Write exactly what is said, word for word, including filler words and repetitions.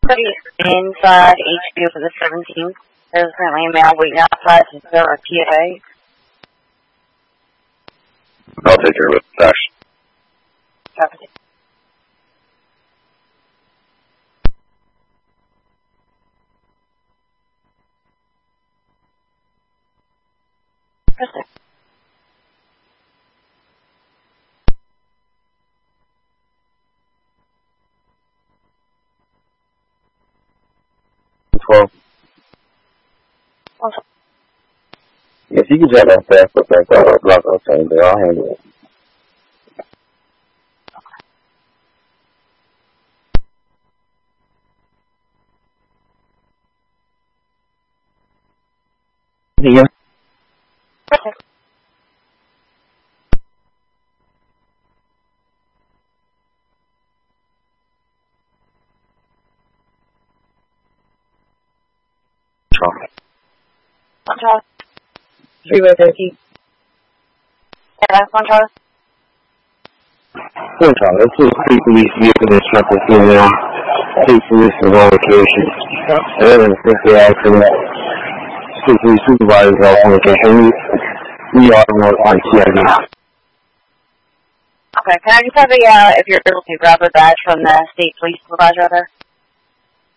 Somebody inside H Q for the seventeenth. There's currently a male waiting outside to fill a T F A. I'll take care of it. Thanks. Copy. Perfect. twelve. Also, If you can check that fast, but that's all I'll block up saying, but I'll handle it. Yeah. perfect. Trump. One Charlie. Freeway thirteen. Yeah, that's one Charlie. One time, let's do a free police vehicle instructor female. State police in all locations. And then if they accident, state police supervisors are on location. We are on I T I D. Okay, can I just have a, uh, if you're able to grab a badge from the state police supervisor there?